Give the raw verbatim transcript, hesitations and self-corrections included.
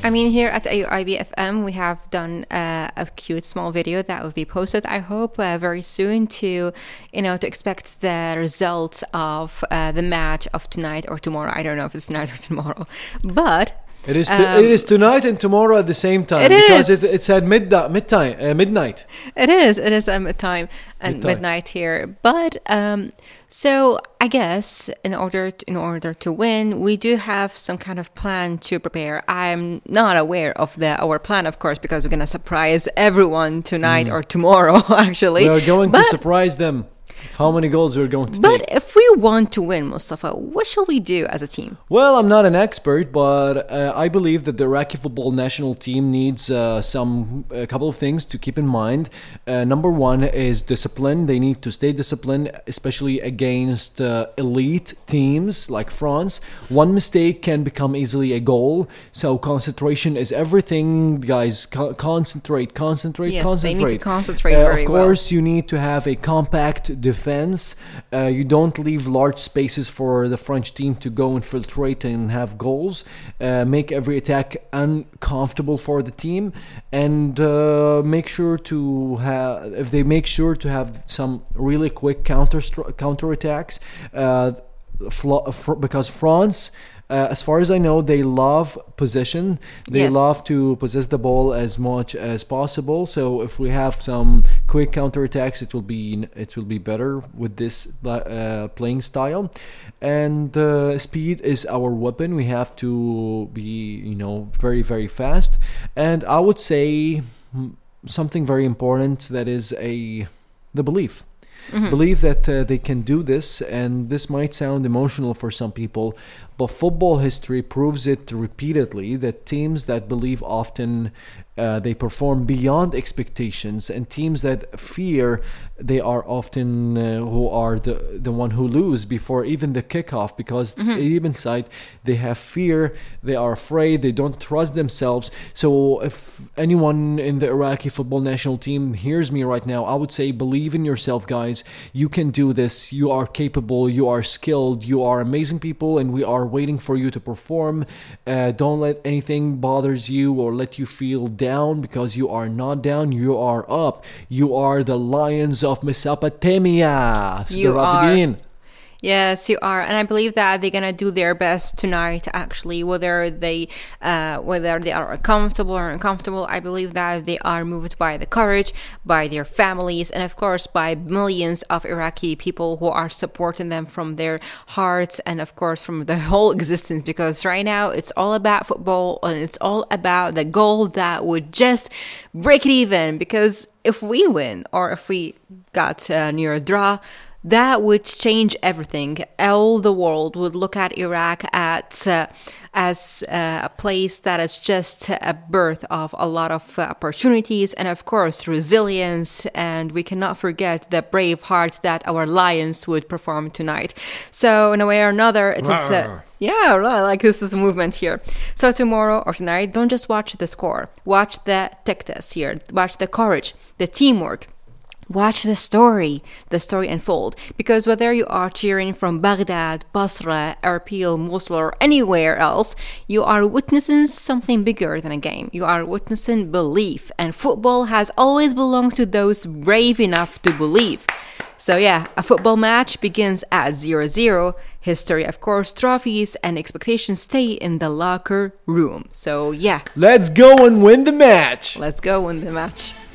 I mean, here at I B F M, we have done uh, a cute small video that will be posted, I hope, uh, very soon to, you know, to expect the results of uh, the match of tonight or tomorrow. I don't know if it's tonight or tomorrow, but... It is. To, um, it is tonight and tomorrow at the same time. It because is. It, it's at midnight. Midnight. Uh, midnight. It is. It is um, time and Midnight. midnight here. But um, so I guess in order to, in order to win, we do have some kind of plan to prepare. I'm not aware of the our plan, of course, because we're gonna surprise everyone tonight mm. or tomorrow. Actually, we are going but, to surprise them. How many goals we're going to but take. But if we want to win, Mustafa, what shall we do as a team? Well, I'm not an expert, but uh, I believe that the Iraqi football national team needs uh, some a couple of things to keep in mind. Uh, number one is discipline. They need to stay disciplined, especially against uh, elite teams like France. One mistake can become easily a goal. So concentration is everything, guys. Co- concentrate, concentrate, yes, concentrate. Yes, they need to concentrate uh, very Of course, well. You need to have a compact defense. Uh, you don't leave large spaces for the French team to go infiltrate and have goals. Uh, make every attack uncomfortable for the team, and uh, make sure to have. If they make sure to have some really quick counter counter attacks, uh, because France. Uh, as far as I know, they love possession. They yes. love to possess the ball as much as possible. So if we have some quick counterattacks, it will be it will be better with this uh, playing style. And uh, speed is our weapon. We have to be, you know, very very fast. And I would say something very important, that is a the belief. Mm-hmm. Believe that uh, they can do this, and this might sound emotional for some people, but football history proves it repeatedly that teams that believe often uh, they perform beyond expectations, and teams that fear, they are often uh, who are the the one who lose before even the kickoff, because mm-hmm. even inside they have fear, they are afraid, they don't trust themselves. So if anyone in the Iraqi football national team hears me right now, I would say believe in yourself, guys. You can do this. You are capable. You are skilled. You are amazing people, and we are waiting for you to perform. Uh, don't let anything bothers you or let you feel down, because you are not down. You are up. You are the Lions of Mesopotamia. You are. Yes, you are, and I believe that they're gonna do their best tonight. Actually, whether they, uh, whether they are comfortable or uncomfortable, I believe that they are moved by the courage, by their families, and of course by millions of Iraqi people who are supporting them from their hearts and of course from the whole existence. Because right now it's all about football, and it's all about the goal that would just break it even. Because if we win, or if we got uh, near a draw, that would change everything. All the world would look at Iraq at uh, as uh, a place that is just a birth of a lot of uh, opportunities and, of course, resilience. And we cannot forget the brave heart that our Lions would perform tonight. So, in a way or another, it is... Uh, yeah, right, like this is a movement here. So tomorrow or tonight, don't just watch the score. Watch the tactics here. Watch the courage, the teamwork. Watch the story, the story unfold. Because whether you are cheering from Baghdad, Basra, Erbil, Mosul, or anywhere else, you are witnessing something bigger than a game. You are witnessing belief. And football has always belonged to those brave enough to believe. So yeah, a football match begins at zero zero. History, of course, trophies and expectations stay in the locker room. So yeah. Let's go and win the match. Let's go win the match.